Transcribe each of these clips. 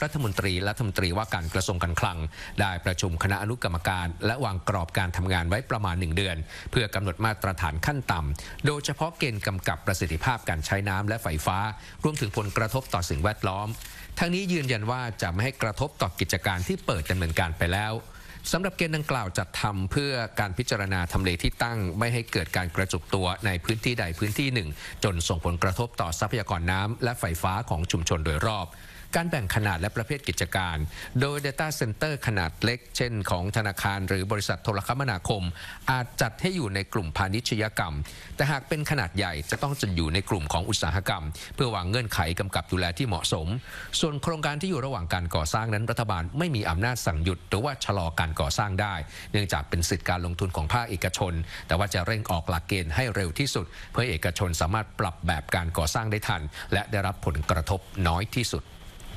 รัฐมนตรีและรัฐมนตรีว่าการกระทรวงการคลังได้ประชุมคณะอนุกรรมการและวางกรอบการทำงานไว้ประมาณ1 เดือนเพื่อกำหนดมาตรฐานขั้นต่ำโดยเฉพาะเกณฑ์กำกับประสิทธิภาพการใช้น้ำและไฟฟ้ารวมถึงผลกระทบต่อสิ่งแวดล้อมทั้งนี้ยืนยันว่าจะไม่ให้กระทบต่อกิจการที่เปิดดำเนินการไปแล้วสำหรับเกณฑ์ดังกล่าวจัดทำเพื่อการพิจารณาทำเลที่ตั้งไม่ให้เกิดการกระจุกตัวในพื้นที่ใดพื้นที่หนึ่งจนส่งผลกระทบต่อทรัพยากรน้ำและไฟฟ้าของชุมชนโดยรอบการแบ่งขนาดและประเภทกิจการโดย Data Center ขนาดเล็กเช่นของธนาคารหรือบริษัทโทรคมนาคมอาจจัดให้อยู่ในกลุ่มพาณิชยกรรมแต่หากเป็นขนาดใหญ่จะต้องอยู่ในกลุ่มของอุตสาหกรรมเพื่อวางเงื่อนไขกำกับดูแลที่เหมาะสมส่วนโครงการที่อยู่ระหว่างการก่อสร้างนั้นรัฐบาลไม่มีอำนาจสั่งหยุดหรือว่าชะลอการก่อสร้างได้เนื่องจากเป็นสิทธิการลงทุนของภาคเอกชนแต่ว่าจะเร่งออกหลักเกณฑ์ให้เร็วที่สุดเพื่อเอกชนสามารถปรับแบบการก่อสร้างได้ทันและได้รับผลกระทบน้อยที่สุด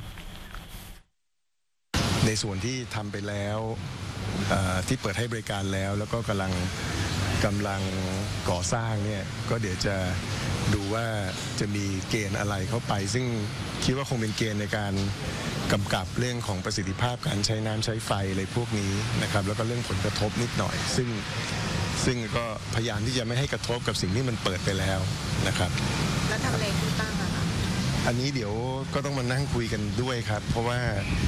ในส่วนที่ทำไปแล้วที่เปิดให้บริการแล้วก็กำลังก่อสร้างเนี่ยก็เดี๋ยวจะดูว่าจะมีเกณฑ์อะไรเข้าไปซึ่งคิดว่าคงเป็นเกณฑ์ในการกำกับเรื่องของประสิทธิภาพการใช้น้ำใช้ไฟอะไรพวกนี้นะครับแล้วก็เรื่องผลกระทบนิดหน่อยซึ่งก็พยายามที่จะไม่ให้กระทบกับสิ่งที่มันเปิดไปแล้วนะครับแล้วทำเลที่ตั้งอะคะอันนี้เดี๋ยวก็ต้องมานั่งคุยกันด้วยครับเพราะว่า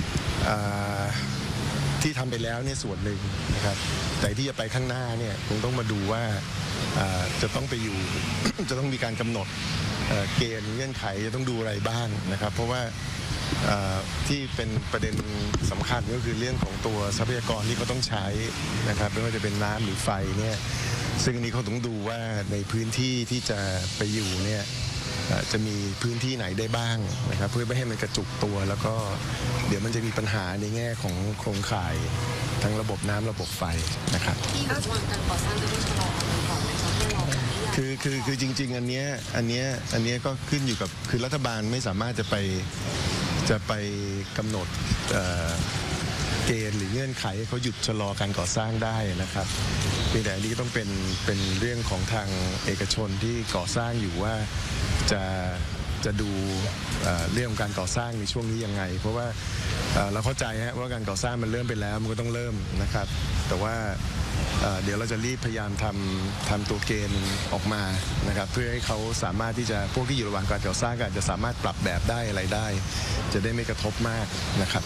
ที่ทำไปแล้วเนี่ยส่วนหนึ่งนะครับแต่ที่จะไปข้างหน้าเนี่ยคงต้องมาดูว่าจะต้องไปอยู่ จะต้องมีการกำหนดเกณฑ์เงื่อนไขจะต้องดูอะไรบ้างนะครับเพราะว่าที่เป็นประเด็นสำคัญก็คือเรื่องของตัวทรัพยากรที่เขาต้องใช้นะครับไม่ว่าจะเป็นน้ำหรือไฟเนี่ยซึ่งอันนี้เขาต้องดูว่าในพื้นที่ที่จะไปอยู่เนี่ยจะมีพื้นที่ไหนได้บ้างนะครับเพื่อไม่ให้มันกระจุกตัวแล้วก็เดี๋ยวมันจะมีปัญหาในแง่ของโครงข่ายทั้งระบบน้ำระบบไฟนะครับที่ระหว่างการก่อสร้างจะต้องชะลอก่อนไหมคะให้รอก่อนคือจริงๆอันเนี้ยก็ขึ้นอยู่กับคือรัฐบาลไม่สามารถจะไปกำหนดเกณฑ์หรือเงื่อนไขให้เขาหยุดชะลอการก่อสร้างได้นะครับเพียงแต่อันนี้ต้องเป็นเรื่องของทางเอกชนที่ก่อสร้างอยู่ว่าจะดูเรื่องของการก่อสร้างในช่วงนี้ยังไงเพราะว่าเราเข้าใจว่าการก่อสร้างมันเริ่มไปแล้วมันก็ต้องเริ่มนะครับแต่ว่าเดี๋ยวเราจะรีบพยายามทำตัวเกณฑ์ออกมานะครับเพื่อให้เขาสามารถที่จะพวกที่อยู่ระหว่างการก่อสร้างก็จะสามารถปรับแบบได้อะไรได้จะได้ไม่กระทบมากนะครับ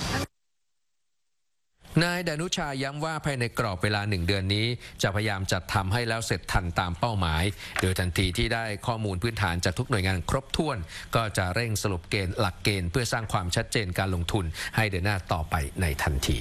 นายดนุชาย้ำว่าภายในกรอบเวลา1 เดือนนี้จะพยายามจัดทำให้แล้วเสร็จทันตามเป้าหมายโดยทันทีที่ได้ข้อมูลพื้นฐานจากทุกหน่วยงานครบถ้วนก็จะเร่งสรุปเกณฑ์หลักเกณฑ์เพื่อสร้างความชัดเจนการลงทุนให้เดินหน้าต่อไปในทันที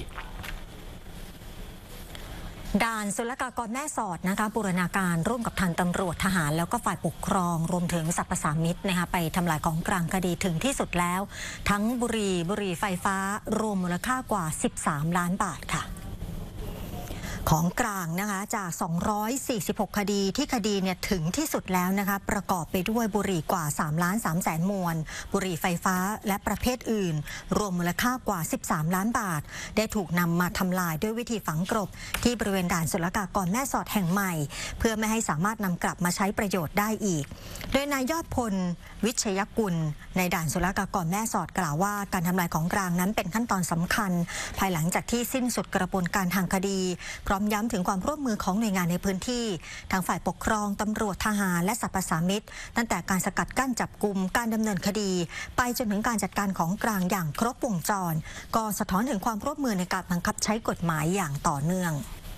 ด่านศุลกากรแม่สอดนะคะบูรณาการร่วมกับทางตำรวจทหารแล้วก็ฝ่ายปกครองรวมถึงสรรพสามิตนะคะไปทำลายของกลางคดีถึงที่สุดแล้วทั้งบุหรี่ไฟฟ้ารวมมูลค่ากว่า13 ล้านบาทค่ะของกลางนะคะจาก246 คดีที่คดีเนี่ยถึงที่สุดแล้วนะคะประกอบไปด้วยบุหรี่กว่า3.3 แสนมวนบุหรี่ไฟฟ้าและประเภทอื่นรวมมูลค่ากว่า13 ล้านบาทได้ถูกนำมาทำลายด้วยวิธีฝังกลบที่บริเวณด่านศุลกากรแม่สอดแห่งใหม่เพื่อไม่ให้สามารถนำกลับมาใช้ประโยชน์ได้อีกโดยนายยอดพลวิชยกุลในด่านศุลกากรแม่สอดกล่าวว่าการทำลายของกลางนั้นเป็นขั้นตอนสำคัญภายหลังจากที่สิ้นสุดกระบวนการทางคดีพร้อมย้ำถึงความร่วมมือของหน่วยงานในพื้นที่ทางฝ่ายปกครองตำรวจทหารและสรรพสามิตตั้งแต่การสกัดกั้นจับกุมการดำเนินคดีไปจนถึงการจัดการของกลางอย่างครบวงจรก็สะท้อนถึงความร่วมมือในการบังคับใช้กฎหมายอย่างต่อเนื่อง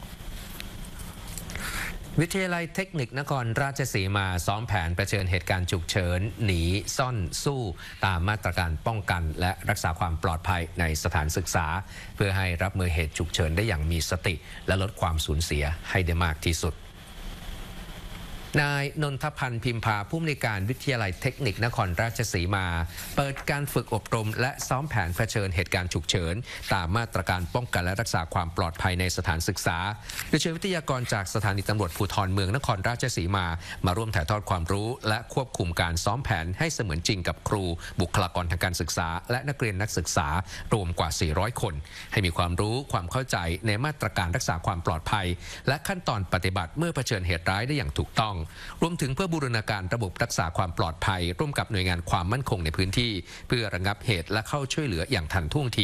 วิทยาลัยเทคนิคนครราชสีมาซ้อมแผนเผชิญเหตุการณ์ฉุกเฉินหนีซ่อนสู้ตามมาตรการป้องกันและรักษาความปลอดภัยในสถานศึกษาเพื่อให้รับมือเหตุฉุกเฉินได้อย่างมีสติและลดความสูญเสียให้ได้มากที่สุดนายนนทพันธ์พิมพาผู้อำนวยการวิทยาลัยเทคนิคนครราชสีมาเปิดการฝึกอบรมและซ้อมแผนเผชิญเหตุการณ์ฉุกเฉินตามมาตรการป้องกันและรักษาความปลอดภัยในสถานศึกษาโดยเชิญวิทยากรจากสถานีตำรวจภูธรเมืองนครราชสีมาร่วมถ่ายทอดความรู้และควบคุมการซ้อมแผนให้เสมือนจริงกับครูบุคลากรทางการศึกษาและนักเรียนนักศึกษารวมกว่า400 คนให้มีความรู้ความเข้าใจในมาตรการรักษาความปลอดภัยและขั้นตอนปฏิบัติเมื่อเผชิญเหตุร้ายได้อย่างถูกต้องรวมถึงเพื่อบูรณาการระบบรักษาความปลอดภัยร่วมกับหน่วยงานความมั่นคงในพื้นที่เพื่อระงับเหตุและเข้าช่วยเหลืออย่างทันท่วงที